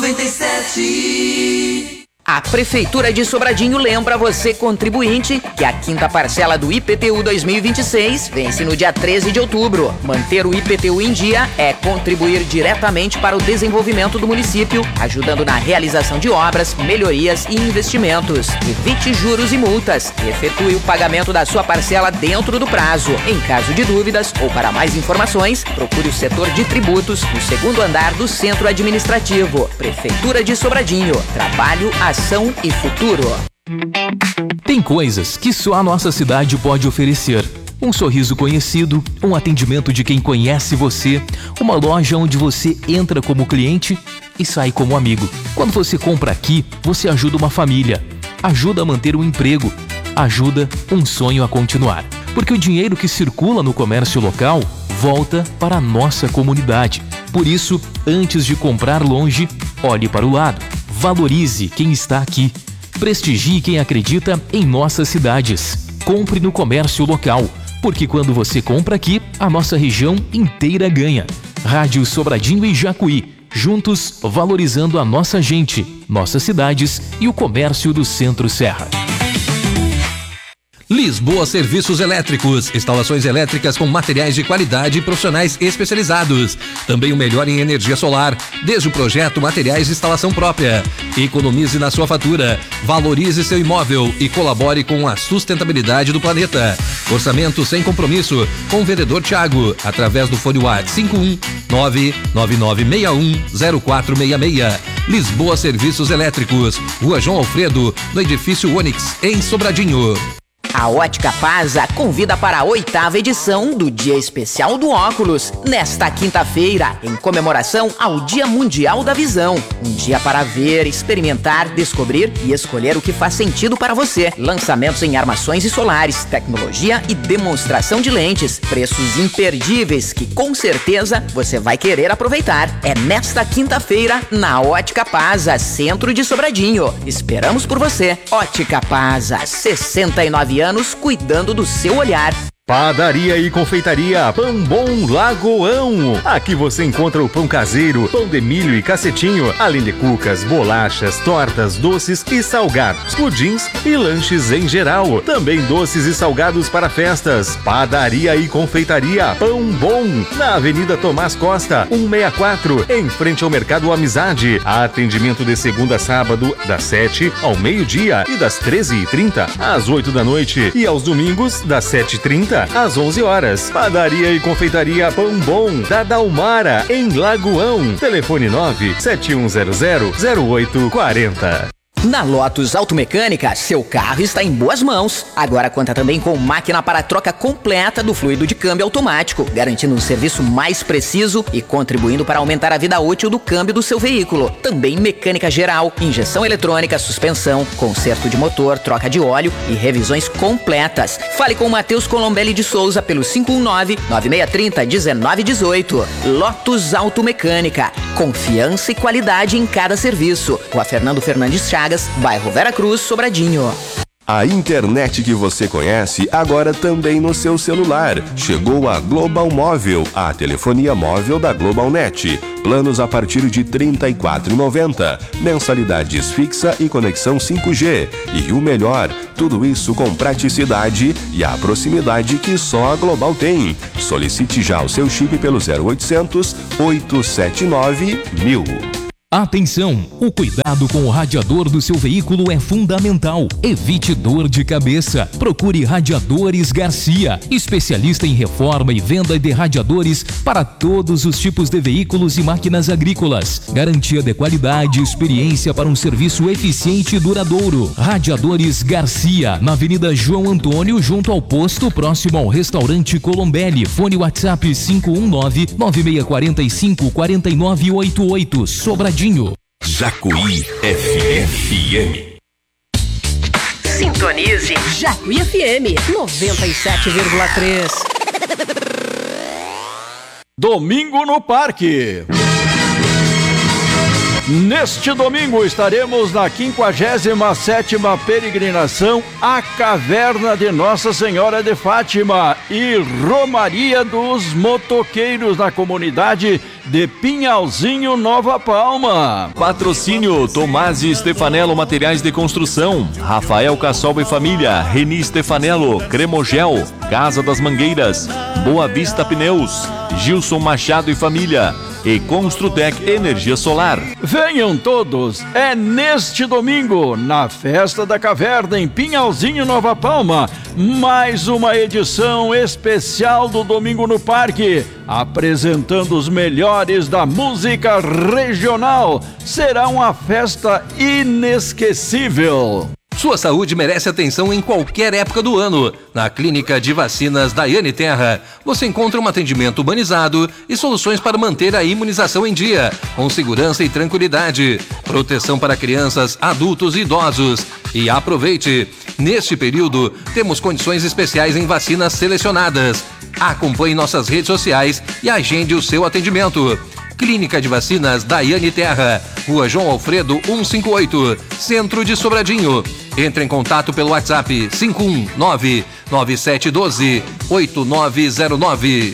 97. A Prefeitura de Sobradinho lembra você, contribuinte, que a quinta parcela do IPTU 2026 vence no dia 13 de outubro. Manter o IPTU em dia é contribuir diretamente para o desenvolvimento do município, ajudando na realização de obras, melhorias e investimentos. Evite juros e multas. Efetue o pagamento da sua parcela dentro do prazo. Em caso de dúvidas ou para mais informações, procure o setor de tributos no segundo andar do Centro Administrativo. Prefeitura de Sobradinho. Trabalho, ação e futuro. Tem coisas que só a nossa cidade pode oferecer. Um sorriso conhecido, um atendimento de quem conhece você, uma loja onde você entra como cliente e sai como amigo. Quando você compra aqui, você ajuda uma família, ajuda a manter um emprego, ajuda um sonho a continuar. Porque o dinheiro que circula no comércio local volta para a nossa comunidade. Por isso, antes de comprar longe, olhe para o lado. Valorize quem está aqui. Prestigie quem acredita em nossas cidades. Compre no comércio local, porque quando você compra aqui, a nossa região inteira ganha. Rádio Sobradinho e Jacuí, juntos valorizando a nossa gente, nossas cidades e o comércio do Centro-Serra. Lisboa Serviços Elétricos, instalações elétricas com materiais de qualidade e profissionais especializados. Também o melhor em energia solar, desde o projeto, materiais de instalação própria. Economize na sua fatura, valorize seu imóvel e colabore com a sustentabilidade do planeta. Orçamento sem compromisso com o vendedor Thiago, através do fone WhatsApp 51999610466. Lisboa Serviços Elétricos, Rua João Alfredo, no edifício Onix, em Sobradinho. A Ótica Pasa convida para a 8ª edição do Dia Especial do Óculos, nesta quinta-feira, em comemoração ao Dia Mundial da Visão. Um dia para ver, experimentar, descobrir e escolher o que faz sentido para você. Lançamentos em armações e solares, tecnologia e demonstração de lentes. Preços imperdíveis que com certeza você vai querer aproveitar. É nesta quinta-feira, na Ótica Pasa, centro de Sobradinho. Esperamos por você. Ótica Pasa, 69 anos cuidando do seu olhar. Padaria e confeitaria Pão Bom Lagoão. Aqui você encontra o pão caseiro, pão de milho e cacetinho, além de cucas, bolachas, tortas, doces e salgados, pudins e lanches em geral. Também doces e salgados para festas. Padaria e confeitaria Pão Bom, na Avenida Tomás Costa, 164, em frente ao Mercado Amizade. Atendimento de segunda a sábado, das 7 ao meio-dia e das 13h30 às 8 da noite. E aos domingos, das 7h30 às 11 horas. Padaria e confeitaria Pão Bom, da Dalmara, em Lagoão. Telefone 971000840. Na Lotus Automecânica, seu carro está em boas mãos. Agora conta também com máquina para troca completa do fluido de câmbio automático, garantindo um serviço mais preciso e contribuindo para aumentar a vida útil do câmbio do seu veículo. Também mecânica geral, injeção eletrônica, suspensão, conserto de motor, troca de óleo e revisões completas. Fale com o Matheus Colombelli de Souza pelo 519-9630-1918. Lotus Automecânica, confiança e qualidade em cada serviço. Rua Fernando Fernandes Chagas, bairro Vera Cruz, Sobradinho. A internet que você conhece agora também no seu celular. Chegou a Global Móvel, a telefonia móvel da GlobalNet. Planos a partir de R$ 34,90. Mensalidades fixa e conexão 5G. E o melhor, tudo isso com praticidade e a proximidade que só a Global tem. Solicite já o seu chip pelo 0800 879 1000. Atenção! O cuidado com o radiador do seu veículo é fundamental. Evite dor de cabeça. Procure Radiadores Garcia, especialista em reforma e venda de radiadores para todos os tipos de veículos e máquinas agrícolas. Garantia de qualidade e experiência para um serviço eficiente e duradouro. Radiadores Garcia, na Avenida João Antônio, junto ao posto, próximo ao restaurante Colombelli. Fone WhatsApp 519-9645-4988. Sobradinho. Jacuí FM. Sintonize Jacuí FM 97,3. Domingo no Parque. Neste domingo estaremos na 57ª peregrinação à Caverna de Nossa Senhora de Fátima e Romaria dos Motoqueiros na comunidade de Pinhalzinho, Nova Palma. Patrocínio Tomás e Stefanello Materiais de Construção, Rafael Cassol e Família, Reni Stefanello, Cremogel, Casa das Mangueiras, Boa Vista Pneus, Gilson Machado e Família e Construtec Energia Solar. Venham todos, é neste domingo, na Festa da Caverna em Pinhalzinho, Nova Palma, mais uma edição especial do Domingo no Parque, apresentando os melhores da música regional. Será uma festa inesquecível. Sua saúde merece atenção em qualquer época do ano. Na Clínica de Vacinas Daiane Terra, você encontra um atendimento humanizado e soluções para manter a imunização em dia, com segurança e tranquilidade. Proteção para crianças, adultos e idosos. E aproveite! Neste período, temos condições especiais em vacinas selecionadas. Acompanhe nossas redes sociais e agende o seu atendimento. Clínica de Vacinas Daiane Terra, Rua João Alfredo 158, Centro de Sobradinho. Entre em contato pelo WhatsApp 519-9712-8909.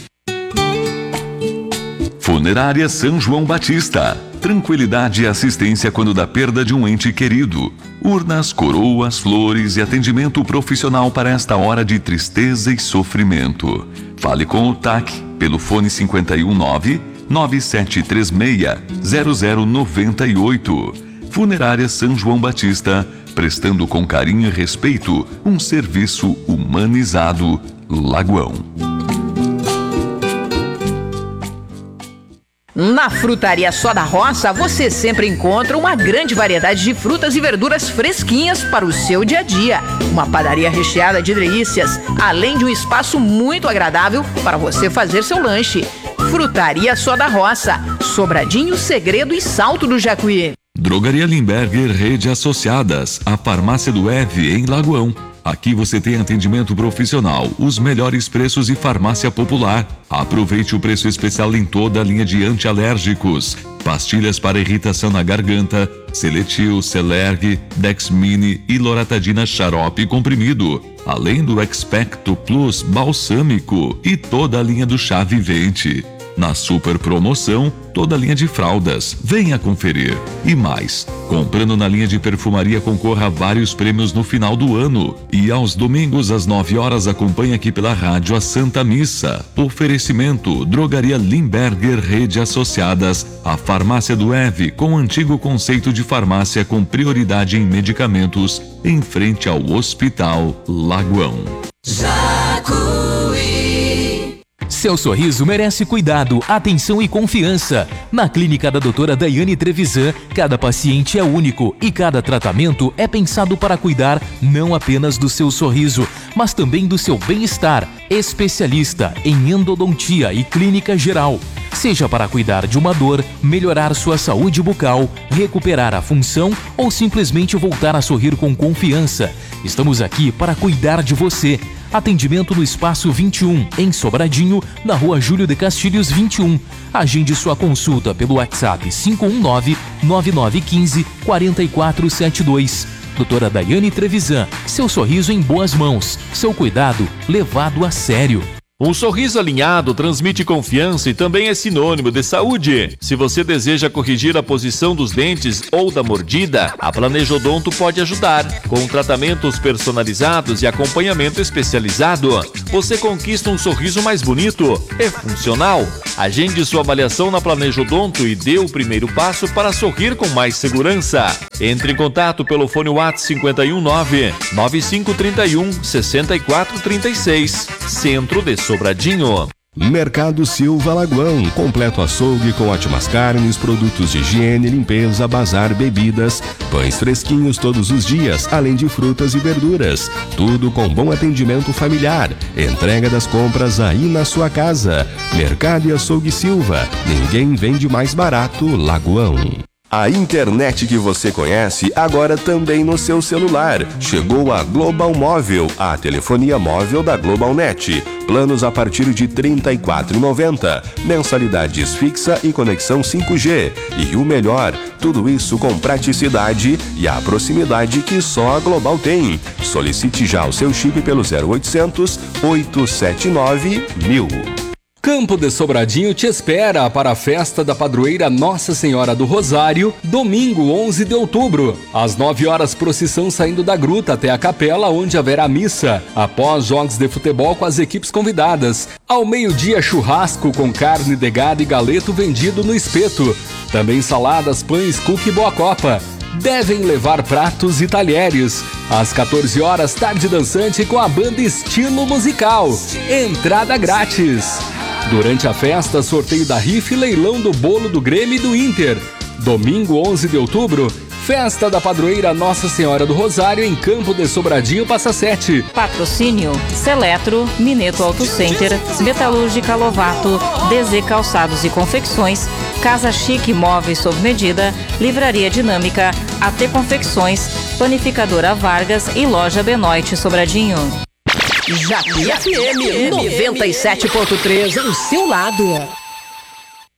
Funerária São João Batista. Tranquilidade e assistência quando da perda de um ente querido. Urnas, coroas, flores e atendimento profissional para esta hora de tristeza e sofrimento. Fale com o TAC pelo fone 519-9736-0098. Funerária São João Batista, prestando com carinho e respeito um serviço humanizado. Lagoão. Na Frutaria Só da Roça, você sempre encontra uma grande variedade de frutas e verduras fresquinhas para o seu dia a dia. Uma padaria recheada de delícias, além de um espaço muito agradável para você fazer seu lanche. Frutaria Só da Roça, Sobradinho, Segredo e Salto do Jacuí. Drogaria Limberger Rede Associadas, a farmácia do EV em Lagoão. Aqui você tem atendimento profissional, os melhores preços e farmácia popular. Aproveite o preço especial em toda a linha de antialérgicos. Pastilhas para irritação na garganta, Seletil, Celerg, Dexmine e Loratadina xarope comprimido. Além do Expecto Plus balsâmico e toda a linha do chá vivente. Na super promoção, toda a linha de fraldas. Venha conferir. E mais, comprando na linha de perfumaria concorra a vários prêmios no final do ano. E aos domingos às 9 horas acompanhe aqui pela rádio a Santa Missa. Oferecimento Drogaria Limberger Rede Associadas, a farmácia do EV com o antigo conceito de farmácia com prioridade em medicamentos em frente ao Hospital Lagoão. Seu sorriso merece cuidado, atenção e confiança. Na clínica da doutora Daiane Trevisan, cada paciente é único e cada tratamento é pensado para cuidar não apenas do seu sorriso, mas também do seu bem-estar. Especialista em endodontia e clínica geral. Seja para cuidar de uma dor, melhorar sua saúde bucal, recuperar a função ou simplesmente voltar a sorrir com confiança. Estamos aqui para cuidar de você. Atendimento no Espaço 21, em Sobradinho, na Rua Júlio de Castilhos 21. Agende sua consulta pelo WhatsApp 519-9915-4472. Doutora Daiane Trevisan, seu sorriso em boas mãos, seu cuidado levado a sério. Um sorriso alinhado transmite confiança e também é sinônimo de saúde. Se você deseja corrigir a posição dos dentes ou da mordida, a Planejodonto pode ajudar. Com tratamentos personalizados e acompanhamento especializado, você conquista um sorriso mais bonito e funcional. Agende sua avaliação na Planejodonto e dê o primeiro passo para sorrir com mais segurança. Entre em contato pelo fone WhatsApp 519-9531-6436. Centro de Sobradinho. Mercado Silva Lagoão, completo açougue com ótimas carnes, produtos de higiene, limpeza, bazar, bebidas, pães fresquinhos todos os dias, além de frutas e verduras. Tudo com bom atendimento familiar. Entrega das compras aí na sua casa. Mercado e Açougue Silva. Ninguém vende mais barato, Lagoão. A internet que você conhece agora também no seu celular. Chegou a Global Móvel, a telefonia móvel da GlobalNet. Planos a partir de R$ 34,90. Mensalidades fixa e conexão 5G. E o melhor, tudo isso com praticidade e a proximidade que só a Global tem. Solicite já o seu chip pelo 0800 879 1000. Campo de Sobradinho te espera para a festa da padroeira Nossa Senhora do Rosário, domingo 11 de outubro. Às 9 horas, procissão saindo da gruta até a capela, onde haverá missa. Após jogos de futebol com as equipes convidadas. Ao meio-dia, churrasco com carne de gado e galeto vendido no espeto. Também saladas, pães, cookie e boa copa. Devem levar pratos e talheres. Às 14 horas, tarde dançante com a banda Estilo Musical. Entrada grátis. Durante a festa, sorteio da rifa e leilão do bolo do Grêmio e do Inter. Domingo 11 de outubro, festa da padroeira Nossa Senhora do Rosário em Campo de Sobradinho, Passa 7. Patrocínio: Seletro, Mineto Auto Center, Metalúrgica Lovato, DZ Calçados e Confecções, Casa Chique Móveis sob medida, Livraria Dinâmica, AT Confecções, Panificadora Vargas e Loja Benoit Sobradinho. Jacuí FM 97.3, ao seu lado.